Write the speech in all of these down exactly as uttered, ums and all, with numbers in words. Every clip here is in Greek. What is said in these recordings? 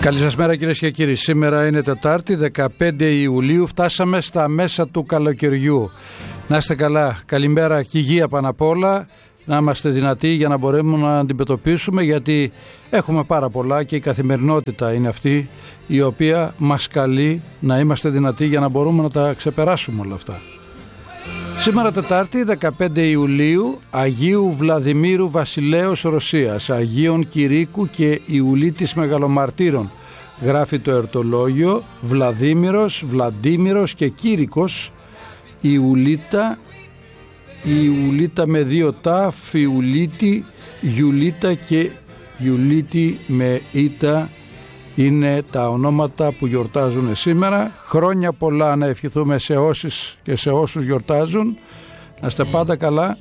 Καλή σας μέρα κυρίες και κύριοι. Σήμερα είναι Τετάρτη δεκαπέντε Ιουλίου. Φτάσαμε στα μέσα του καλοκαιριού. Να είστε καλά. Καλημέρα και υγεία πάνω απ' όλα. Να είμαστε δυνατοί για να μπορέσουμε να αντιμετωπίσουμε, γιατί έχουμε πάρα πολλά και η καθημερινότητα είναι αυτή η οποία μας καλεί να είμαστε δυνατοί για να μπορούμε να τα ξεπεράσουμε όλα αυτά. Σήμερα Τετάρτη δεκαπέντε Ιουλίου, Αγίου Βλαδιμήρου Βασιλέως Ρωσίας, Αγίων Κηρύκου και Ιουλίτης Μεγαλομαρτύρων. Γράφει το ερτολόγιο: Βλαδίμηρος, Βλαντίμηρος και Κήρυκος, Ιουλίτα, Ιουλίτα με δύο τα, Φιουλίτη, Ιουλίτα και Ιουλίτη με ήτα είναι τα ονόματα που γιορτάζουν σήμερα. Χρόνια πολλά να ευχηθούμε σε όσους και σε όσους γιορτάζουν. Να είστε πάντα καλά.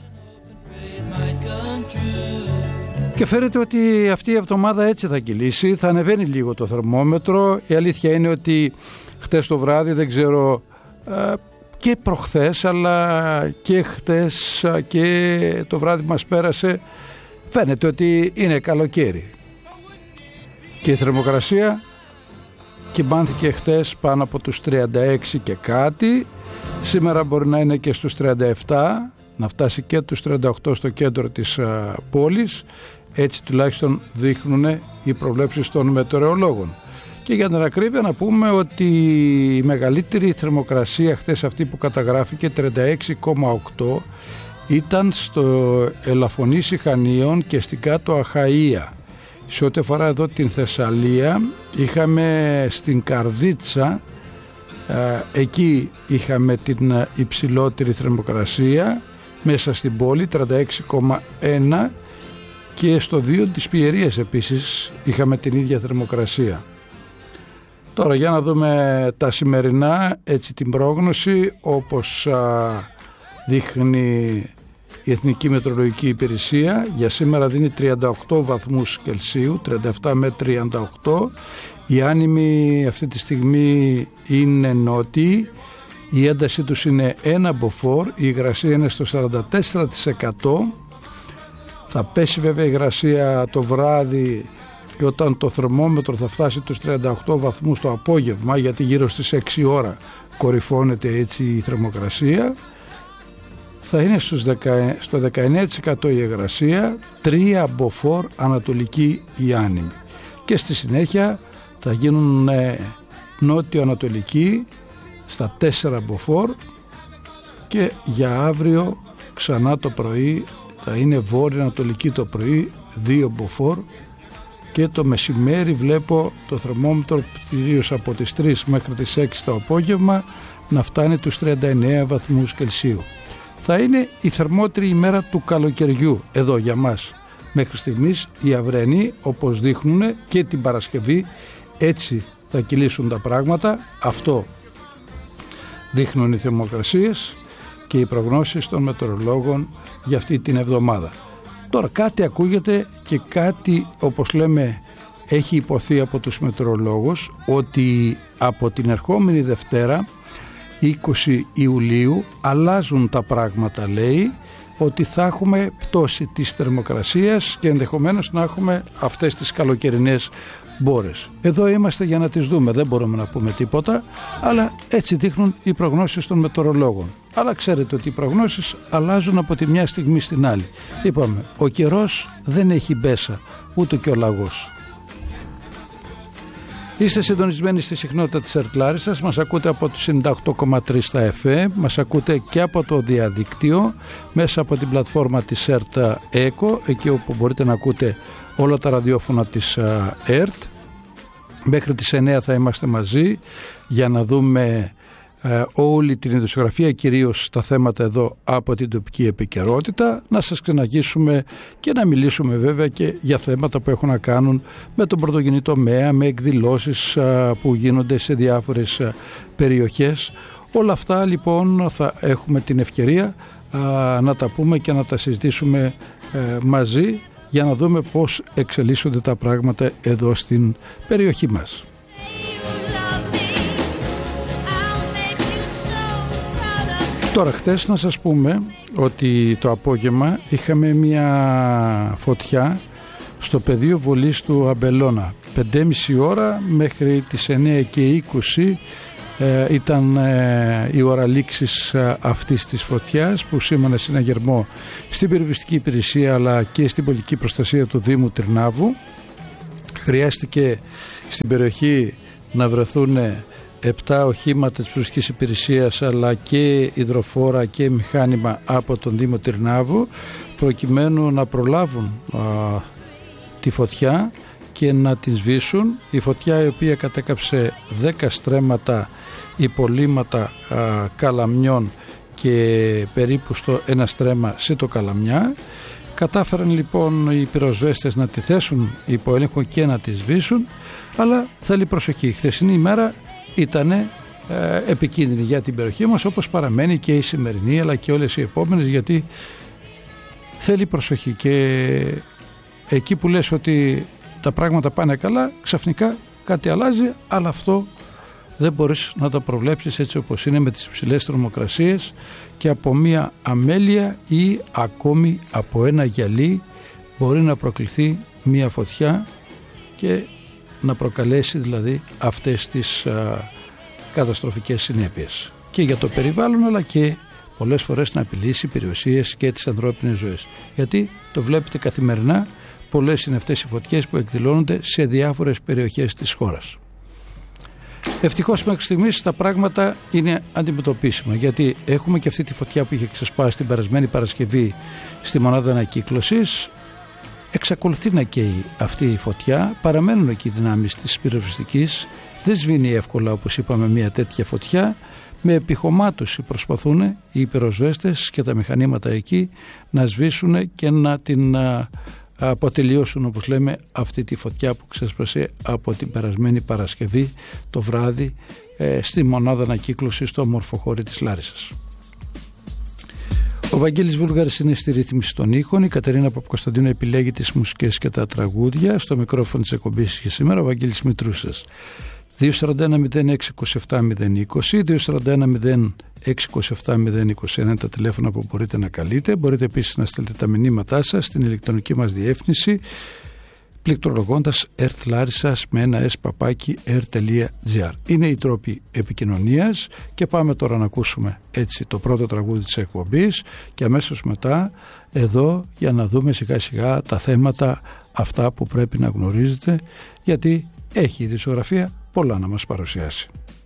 Και φαίνεται ότι αυτή η εβδομάδα έτσι θα κυλήσει. Θα ανεβαίνει λίγο το θερμόμετρο. Η αλήθεια είναι ότι χτες το βράδυ, δεν ξέρω, και προχθές αλλά και χτες και το βράδυ μας πέρασε, φαίνεται ότι είναι καλοκαίρι. Και η θερμοκρασία κυμπάνθηκε χτες πάνω από τους τριάντα έξι και κάτι. Σήμερα μπορεί να είναι και στους τριάντα επτά, να φτάσει και τους τριάντα οκτώ στο κέντρο της α, πόλης. Έτσι τουλάχιστον δείχνουν οι προβλέψεις των μετεωρολόγων. Και για την ακρίβεια να πούμε ότι η μεγαλύτερη θερμοκρασία χτες, αυτή που καταγράφηκε, τριάντα έξι κόμμα οκτώ, ήταν στο Ελαφωνήσι Χανίων και στην Κάτω Αχαΐα. Σε ό,τι αφορά εδώ την Θεσσαλία, είχαμε στην Καρδίτσα, εκεί είχαμε την υψηλότερη θερμοκρασία μέσα στην πόλη, τριάντα έξι κόμμα ένα, και στο δύο της Πιερίας επίσης είχαμε την ίδια θερμοκρασία. Τώρα για να δούμε τα σημερινά, έτσι την πρόγνωση, όπως α, δείχνει η Εθνική Μετεωρολογική Υπηρεσία. Για σήμερα δίνει τριάντα οκτώ βαθμούς Κελσίου, τριάντα επτά με τριάντα οκτώ. Οι άνεμοι αυτή τη στιγμή είναι νότιοι, η ένταση τους είναι ένα μποφόρ, η υγρασία είναι στο σαράντα τέσσερα τοις εκατό. Θα πέσει βέβαια η υγρασία το βράδυ, και όταν το θερμόμετρο θα φτάσει τους τριάντα οκτώ βαθμούς το απόγευμα, γιατί γύρω στις έξι ώρα κορυφώνεται έτσι η θερμοκρασία, θα είναι στους δέκα, στο δεκαεννέα τοις εκατό η υγρασία, τρία μποφόρ ανατολική η άνεμη. Και στη συνέχεια θα γίνουν ε, νότιο-ανατολική στα τέσσερα μποφόρ, και για αύριο ξανά το πρωί θα είναι βόρειο-ανατολική το πρωί, δύο μποφόρ, και το μεσημέρι βλέπω το θερμόμετρο κυρίως από τις τρεις μέχρι τις έξι το απόγευμα να φτάνει τους τριάντα εννέα βαθμούς Κελσίου. Θα είναι η θερμότερη ημέρα του καλοκαιριού εδώ για μας μέχρι στιγμής. Οι αυριανοί, όπως δείχνουν, και την Παρασκευή έτσι θα κυλήσουν τα πράγματα. Αυτό δείχνουν οι θερμοκρασίες και οι προγνώσεις των μετεωρολόγων για αυτή την εβδομάδα. Τώρα κάτι ακούγεται και κάτι, όπως λέμε, έχει υποθεί από τους μετεωρολόγους, ότι από την ερχόμενη Δευτέρα είκοσι Ιουλίου αλλάζουν τα πράγματα, λέει, ότι θα έχουμε πτώση της θερμοκρασίας και ενδεχομένως να έχουμε αυτές τις καλοκαιρινές μπόρες. Εδώ είμαστε για να τις δούμε, δεν μπορούμε να πούμε τίποτα, αλλά έτσι δείχνουν οι προγνώσεις των μετεωρολόγων. Αλλά ξέρετε ότι οι προγνώσεις αλλάζουν από τη μια στιγμή στην άλλη. Είπαμε, ο καιρός δεν έχει μπέσα, ούτε και ο λαγός. Είστε συντονισμένοι στη συχνότητα της ΕΡΤ Λάρισσας, μας ακούτε από το ενενήντα οκτώ κόμμα τρία στα εφ εμ, μας ακούτε και από το διαδίκτυο, μέσα από την πλατφόρμα της ΕΡΤ ΕΚΟ, εκεί όπου μπορείτε να ακούτε όλα τα ραδιόφωνα της ΕΡΤ. Μέχρι τις εννέα θα είμαστε μαζί για να δούμε ε, όλη την ειδησιογραφία, κυρίως τα θέματα εδώ από την τοπική επικαιρότητα, να σας ξεναγήσουμε και να μιλήσουμε βέβαια και για θέματα που έχουν να κάνουν με τον πρωτογενή τομέα, με εκδηλώσεις ε, που γίνονται σε διάφορες ε, περιοχές. Όλα αυτά λοιπόν θα έχουμε την ευκαιρία ε, να τα πούμε και να τα συζητήσουμε ε, μαζί, για να δούμε πώς εξελίσσονται τα πράγματα εδώ στην περιοχή μας. Τώρα χτες να σας πούμε ότι το απόγευμα είχαμε μια φωτιά στο πεδίο βολής του Αμπελώνα. πέντε και μισή ώρα μέχρι τις εννιά και είκοσι ε, ήταν ε, η ώρα λήξης ε, αυτής της φωτιάς που σήμανε συναγερμό στην πυροσβεστική υπηρεσία αλλά και στην πολιτική προστασία του Δήμου Τυρνάβου. Χρειάστηκε στην περιοχή να βρεθούν επτά οχήματα της πυροσβεστικής υπηρεσίας αλλά και υδροφόρα και μηχάνημα από τον Δήμο Τυρνάβου προκειμένου να προλάβουν α, τη φωτιά και να τη σβήσουν. Η φωτιά η οποία κατέκαψε δέκα στρέμματα υπολείμματα α, καλαμιών και περίπου στο ένα στρέμμα σε το Καλαμιά. Κατάφεραν λοιπόν οι πυροσβέστες να τη θέσουν υπό έλεγχο και να τη σβήσουν, αλλά θέλει προσοχή. Η χθεσινή ημέρα ήταν ε, επικίνδυνη για την περιοχή μας, όπως παραμένει και η σημερινή αλλά και όλες οι επόμενες, γιατί θέλει προσοχή και εκεί που λες ότι τα πράγματα πάνε καλά, ξαφνικά κάτι αλλάζει, αλλά αυτό δεν μπορείς να το προβλέψεις έτσι όπως είναι με τις υψηλές θερμοκρασίες και από μία αμέλεια ή ακόμη από ένα γυαλί μπορεί να προκληθεί μία φωτιά και να προκαλέσει δηλαδή αυτές τις α, καταστροφικές συνέπειες και για το περιβάλλον αλλά και πολλές φορές να απειλήσει περιουσίες και τις ανθρώπινες ζωές, γιατί το βλέπετε καθημερινά, πολλές είναι αυτές οι φωτιές που εκδηλώνονται σε διάφορες περιοχές της χώρας. Ευτυχώς μέχρι στιγμής τα πράγματα είναι αντιμετωπίσιμα, γιατί έχουμε και αυτή τη φωτιά που είχε ξεσπάσει την περασμένη Παρασκευή στη μονάδα ανακύκλωσης. Εξακολουθεί να καίει αυτή η φωτιά, παραμένουν εκεί οι δυνάμεις της πυροσβεστικής, δεν σβήνει εύκολα όπως είπαμε μια τέτοια φωτιά. Με επιχωμάτωση προσπαθούν οι πυροσβέστες και τα μηχανήματα εκεί να σβήσουν και να την αποτελειώσουν, όπως λέμε, αυτή τη φωτιά που ξέσπασε από την περασμένη Παρασκευή το βράδυ ε, στη μονάδα ανακύκλωση στο Μορφοχώρι της Λάρισσας. Ο Βαγγέλης Βούλγαρης είναι στη ρύθμιση των ήχων, η Κατερίνα Παπακοσταντίνου επιλέγει τις μουσικές και τα τραγούδια. Στο μικρόφωνο της εκπομπής για σήμερα ο Βαγγέλης Μητρούσας. δύο τέσσερα ένα μηδέν έξι είκοσι επτά μηδέν είκοσι, δύο τέσσερα ένα μηδέν έξι είκοσι επτά μηδέν είκοσι ένα είναι τα τηλέφωνα που μπορείτε να καλείτε. Μπορείτε επίσης να στέλνετε τα μηνύματά σας στην ηλεκτρονική μας διεύθυνση πληκτρολογώντας ertlarissas με ένα s παπάκι air.gr. Είναι οι τρόποι επικοινωνίας και πάμε τώρα να ακούσουμε έτσι το πρώτο τραγούδι της εκπομπής και αμέσως μετά εδώ για να δούμε σιγά σιγά τα θέματα αυτά που πρέπει να γνωρίζετε, γιατί έχει η δισογραφία πολλά να μας παρουσιάσει.